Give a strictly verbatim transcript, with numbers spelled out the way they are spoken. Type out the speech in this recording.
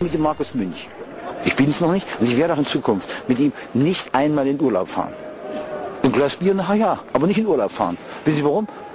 Mit dem Markus Münch. Ich bin es noch nicht und ich werde auch in Zukunft mit ihm nicht einmal in Urlaub fahren. Ein Glas Bier, na ja, aber nicht in Urlaub fahren. Wissen Sie warum?